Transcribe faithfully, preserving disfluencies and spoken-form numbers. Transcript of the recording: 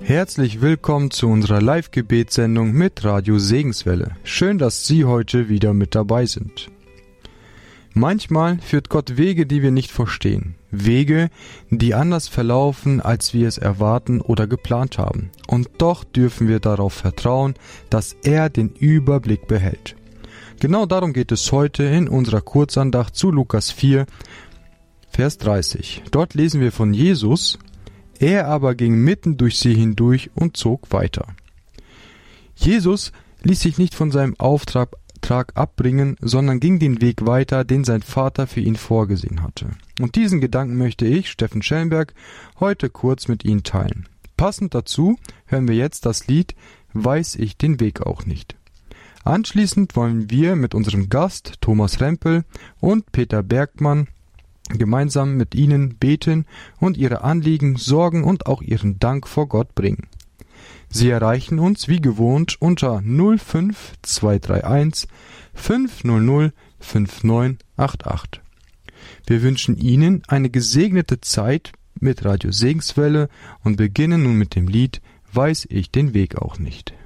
Herzlich willkommen zu unserer Live-Gebetssendung mit Radio Segenswelle. Schön, dass Sie heute wieder mit dabei sind. Manchmal führt Gott Wege, die wir nicht verstehen. Wege, die anders verlaufen, als wir es erwarten oder geplant haben. Und doch dürfen wir darauf vertrauen, dass er den Überblick behält. Genau darum geht es heute in unserer Kurzandacht zu Lukas vier, Vers dreißig. Dort lesen wir von Jesus: Er aber ging mitten durch sie hindurch und zog weiter. Jesus ließ sich nicht von seinem Auftrag abbringen, sondern ging den Weg weiter, den sein Vater für ihn vorgesehen hatte. Und diesen Gedanken möchte ich, Steffen Schellenberg, heute kurz mit Ihnen teilen. Passend dazu hören wir jetzt das Lied »Weiß ich den Weg auch nicht«. Anschließend wollen wir mit unserem Gast Thomas Rempel und Peter Bergmann gemeinsam mit Ihnen beten und Ihre Anliegen, Sorgen und auch Ihren Dank vor Gott bringen. Sie erreichen uns wie gewohnt unter null fünf zwei drei eins fünf null null fünf neun acht acht. Wir wünschen Ihnen eine gesegnete Zeit mit Radio Segenswelle und beginnen nun mit dem Lied »Weiß ich den Weg auch nicht«.